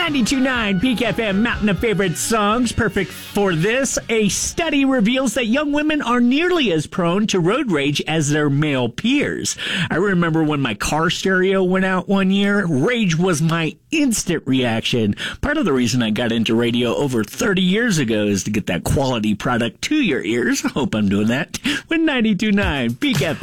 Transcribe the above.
92.9 Peak FM, Mountain of Favorite Songs. Perfect for this. A study reveals that young women are nearly as prone to road rage as their male peers. I remember when my car stereo went out one year, rage was my instant reaction. Part of the reason I got into radio over 30 years ago is to get that quality product to your ears. Hope I'm doing that with 92.9 Peak FM.